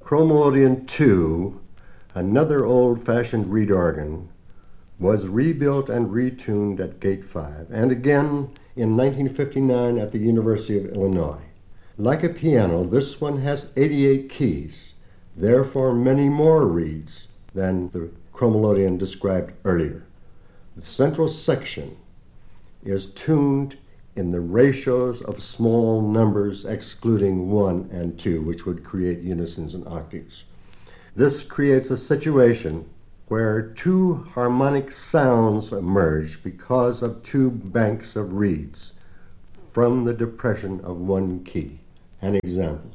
Chromelodeon II, another old-fashioned reed organ, was rebuilt and retuned at Gate 5, and again in 1959 at the University of Illinois. Like a piano, this one has 88 keys, therefore many more reeds than the Chromelodeon described earlier. The central section is tuned in the ratios of small numbers excluding 1 and 2, which would create unisons and octaves. This creates a situation where two harmonic sounds emerge because of two banks of reeds from the depression of one key. An example.